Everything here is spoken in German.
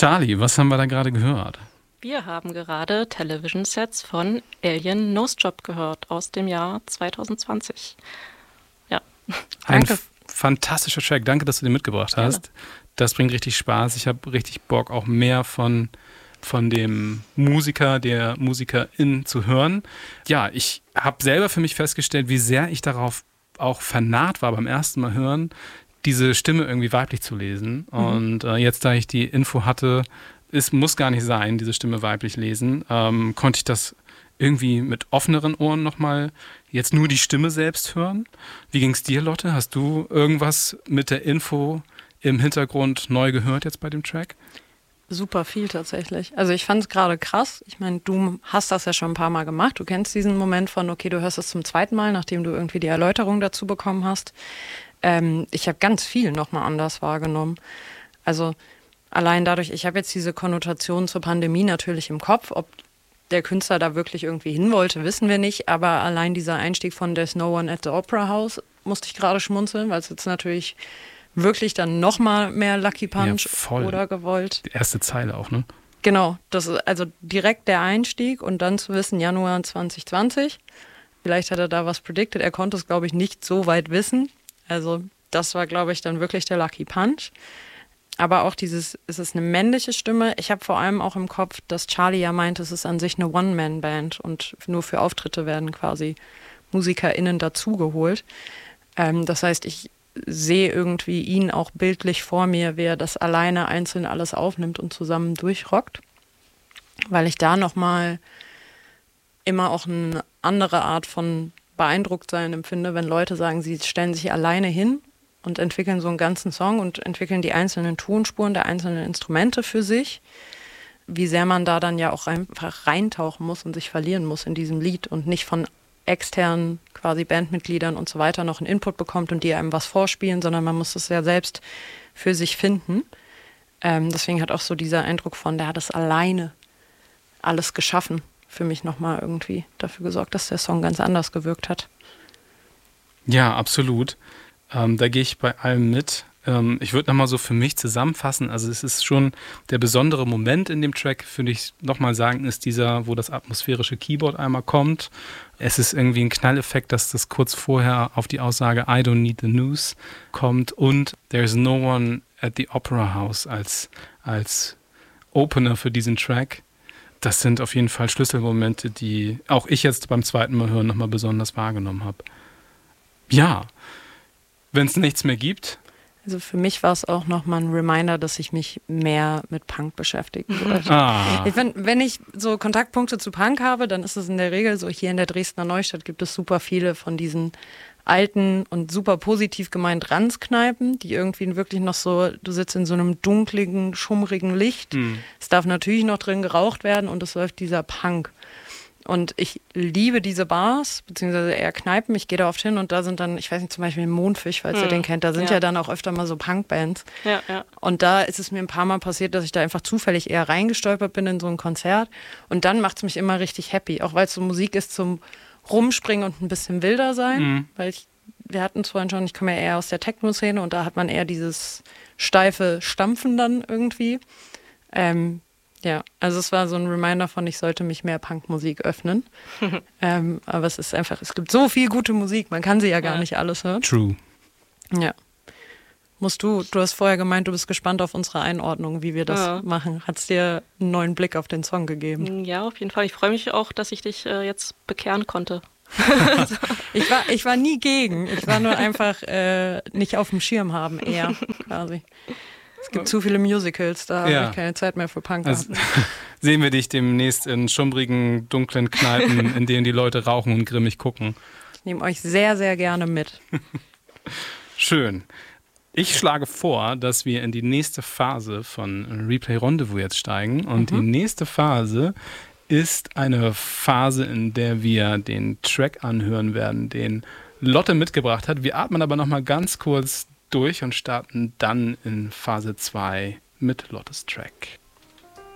Charlie, was haben wir da gerade gehört? Wir haben gerade Television Sets von Alien Nose Job gehört aus dem Jahr 2020. Ja, danke. Ein fantastischer Track. Danke, dass du den mitgebracht hast. Gerne. Das bringt richtig Spaß. Ich habe richtig Bock, auch mehr von dem Musiker, der Musikerin zu hören. Ja, ich habe selber für mich festgestellt, wie sehr ich darauf auch vernarrt war beim ersten Mal hören, diese Stimme irgendwie weiblich zu lesen. Und jetzt, da ich die Info hatte, es muss gar nicht sein, diese Stimme weiblich lesen, konnte ich das irgendwie mit offeneren Ohren nochmal jetzt nur die Stimme selbst hören. Wie ging es dir, Lotte? Hast du irgendwas mit der Info im Hintergrund neu gehört jetzt bei dem Track? Super viel tatsächlich. Also ich fand es gerade krass. Ich meine, du hast das ja schon ein paar Mal gemacht. Du kennst diesen Moment von, okay, du hörst es zum zweiten Mal, nachdem du irgendwie die Erläuterung dazu bekommen hast. Ich habe ganz viel nochmal anders wahrgenommen. Also allein dadurch, ich habe jetzt diese Konnotation zur Pandemie natürlich im Kopf. Ob der Künstler da wirklich irgendwie hin wollte, wissen wir nicht. Aber allein dieser Einstieg von There's No One at the Opera House musste ich gerade schmunzeln, weil es jetzt natürlich wirklich dann nochmal mehr Lucky Punch oder gewollt. Die erste Zeile auch, ne? Genau, das ist also direkt der Einstieg und dann zu wissen, Januar 2020. Vielleicht hat er da was predicted. Er konnte es, glaube ich, nicht so weit wissen. Also das war, glaube ich, dann wirklich der Lucky Punch. Aber auch es ist eine männliche Stimme. Ich habe vor allem auch im Kopf, dass Charlie ja meint, es ist an sich eine One-Man-Band und nur für Auftritte werden quasi MusikerInnen dazugeholt. Das heißt, ich sehe irgendwie ihn auch bildlich vor mir, wie er das alleine einzeln alles aufnimmt und zusammen durchrockt. Weil ich da nochmal immer auch eine andere Art von Beeindrucktsein empfinde, wenn Leute sagen, sie stellen sich alleine hin und entwickeln so einen ganzen Song und entwickeln die einzelnen Tonspuren der einzelnen Instrumente für sich. Wie sehr man da dann ja auch einfach reintauchen muss und sich verlieren muss in diesem Lied und nicht von externen quasi Bandmitgliedern und so weiter noch einen Input bekommt und die einem was vorspielen, sondern man muss es ja selbst für sich finden. Deswegen hat auch so dieser Eindruck von, der hat es alleine alles geschaffen, für mich nochmal irgendwie dafür gesorgt, dass der Song ganz anders gewirkt hat. Ja, absolut. Da gehe ich bei allem mit. Ich würde nochmal so für mich zusammenfassen, also es ist schon der besondere Moment in dem Track, würde ich nochmal sagen, ist dieser, wo das atmosphärische Keyboard einmal kommt. Es ist irgendwie ein Knalleffekt, dass das kurz vorher auf die Aussage I don't need the news kommt und There's no one at the Opera House als Opener für diesen Track. Das sind auf jeden Fall Schlüsselmomente, die auch ich jetzt beim zweiten Mal hören nochmal besonders wahrgenommen habe. Ja, wenn es nichts mehr gibt. Also für mich war es auch nochmal ein Reminder, dass ich mich mehr mit Punk beschäftigen sollte. Ich find, wenn ich so Kontaktpunkte zu Punk habe, dann ist es in der Regel so, hier in der Dresdner Neustadt gibt es super viele von diesen alten und super positiv gemeint Ranzkneipen, die irgendwie wirklich noch so, du sitzt in so einem dunkligen, schummrigen Licht. Es darf natürlich noch drin geraucht werden und es läuft dieser Punk. Und ich liebe diese Bars, beziehungsweise eher Kneipen. Ich gehe da oft hin und da sind dann, ich weiß nicht, zum Beispiel Mondfisch, falls ihr den kennt, da sind ja dann auch öfter mal so Punkbands. Ja. Und da ist es mir ein paar Mal passiert, dass ich da einfach zufällig eher reingestolpert bin in so ein Konzert. Und dann macht es mich immer richtig happy, auch weil es so Musik ist zum Rumspringen und ein bisschen wilder sein. Weil wir hatten es vorhin schon, ich komme ja eher aus der Techno-Szene und da hat man eher dieses steife Stampfen dann irgendwie. Ja, also es war so ein Reminder von, ich sollte mich mehr Punkmusik öffnen. Aber es ist einfach, es gibt so viel gute Musik, man kann sie ja gar nicht alles hören. True. Ja. Du hast vorher gemeint, du bist gespannt auf unsere Einordnung, wie wir das machen. Hat es dir einen neuen Blick auf den Song gegeben? Ja, auf jeden Fall. Ich freue mich auch, dass ich dich jetzt bekehren konnte. Ich war nie gegen. Ich war nur einfach nicht auf dem Schirm haben, eher quasi. Es gibt zu viele Musicals, da habe ich keine Zeit mehr für Punk. Also, sehen wir dich demnächst in schummrigen, dunklen Kneipen, in denen die Leute rauchen und grimmig gucken. Ich nehme euch sehr, sehr gerne mit. Schön. Ich schlage vor, dass wir in die nächste Phase von Replay Rendezvous jetzt steigen. Und die nächste Phase ist eine Phase, in der wir den Track anhören werden, den Lotte mitgebracht hat. Wir atmen aber nochmal ganz kurz durch und starten dann in Phase 2 mit Lottes Track.